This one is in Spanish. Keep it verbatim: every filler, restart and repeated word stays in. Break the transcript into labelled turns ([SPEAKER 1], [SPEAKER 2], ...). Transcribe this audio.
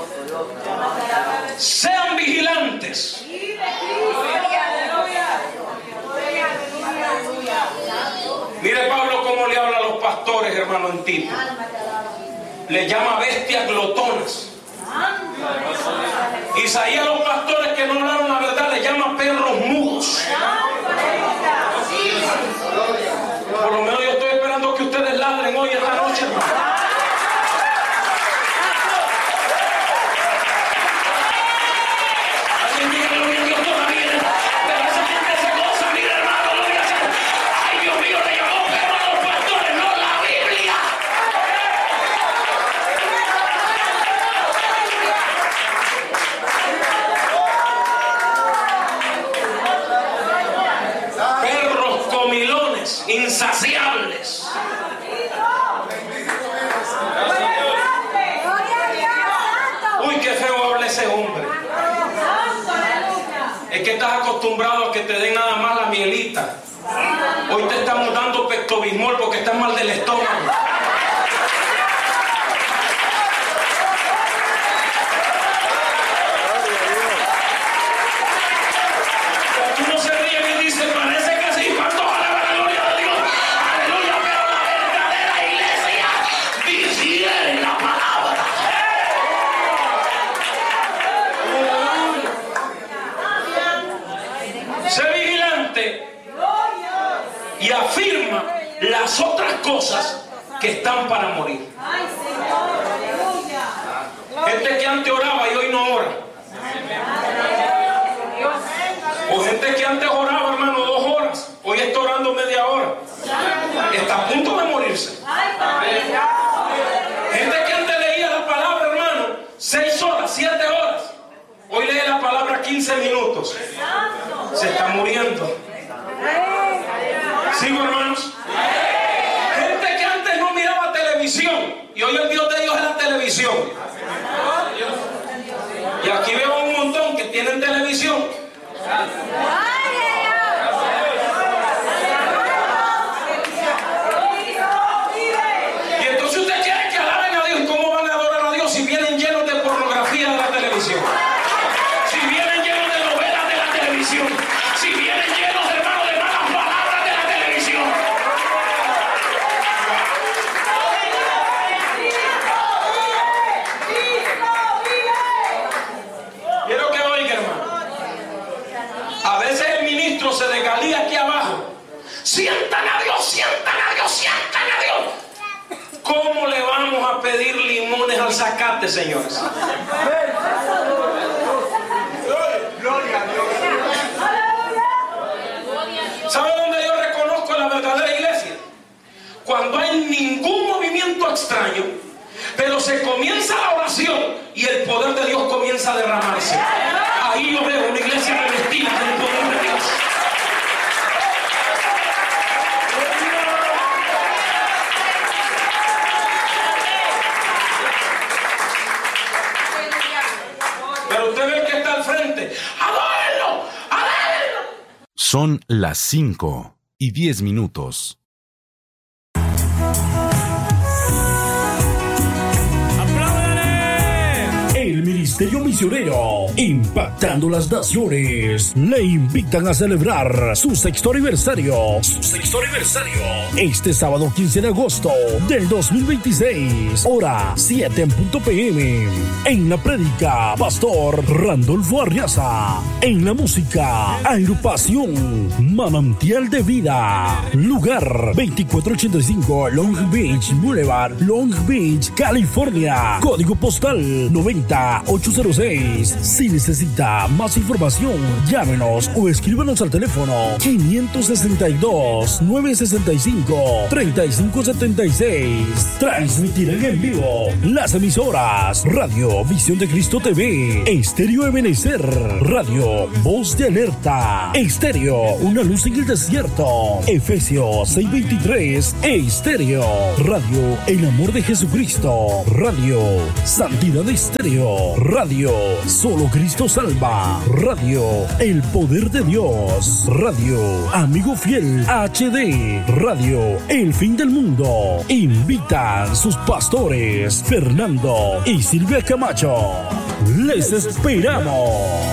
[SPEAKER 1] Sean vigilantes. Mire Pablo cómo le habla a los pastores, hermano, en Tito. Le llama bestias glotonas. Isaías a los pastores que no hablaron la verdad le llama perros mudos. Por lo menos yo estoy esperando que ustedes ladren hoy esta noche, hermano. Insaciables. Uy, qué feo habla ese hombre. Es que estás acostumbrado a que te den nada más la mielita. Hoy te estamos dando pectobismol porque estás mal del estómago. Y afirma las otras cosas que están para morir. Gente que antes oraba y hoy no ora. O gente que antes oraba, hermano, dos horas, hoy está orando media hora. Está a punto de morirse. Gente que antes leía la palabra, hermano, seis horas, siete horas, hoy lee la palabra quince minutos. Se está muriendo. ¿Sigo, hermanos? Gente que antes no miraba televisión y hoy el Dios de ellos es la televisión. Y aquí veo un montón que tienen televisión. Y entonces usted quiere que alaben a Dios. ¿Cómo van a adorar a Dios si vienen llenos de pornografía de la televisión? Si vienen llenos de novelas de la televisión. Si vienen llenos, hermano, de malas palabras de la televisión. Quiero que oiga, hermano. A veces el ministro se desgalía aquí abajo. Sientan a Dios, sientan a Dios, sientan a Dios. ¿Cómo le vamos a pedir limones al zacate, señores? Gloria a Dios. ¿Sabe dónde yo reconozco la verdadera iglesia? Cuando hay ningún movimiento extraño, pero se comienza la oración y el poder de Dios comienza a derramarse. Ahí yo veo una iglesia revestida del poder de Dios. Pero usted ve que está al frente. ¡Adórenlo! ¡Adórenlo!
[SPEAKER 2] Son las cinco y diez minutos.
[SPEAKER 3] El Ministerio Misionero, impactando las naciones, le invitan a celebrar su sexto aniversario. Su sexto aniversario. Este sábado quince de agosto del dos mil veintiséis, hora siete en punto p m. En la prédica, Pastor Randolfo Arriaza. En la música, agrupación Manantial de Vida. Lugar veinticuatro ochenta y cinco Long Beach Boulevard, Long Beach, California. Código postal noventa ochocientos seis. Si necesita más información, llámenos o escríbanos al teléfono quinientos sesenta y dos, novecientos sesenta y cinco, treinta y cinco setenta y seis. Transmitirán en vivo las emisoras Radio Visión de Cristo T V, Estéreo Ebenecer, Radio Voz de Alerta, Estéreo Una Luz en el Desierto, Efesios seis veintitrés, Estéreo, Radio El Amor de Jesucristo, Radio Santidad Estéreo, Radio Radio Solo Cristo Salva, Radio El Poder de Dios, Radio Amigo Fiel H D, Radio El Fin del Mundo. Invitan sus pastores Fernando y Silvia Camacho. Les esperamos.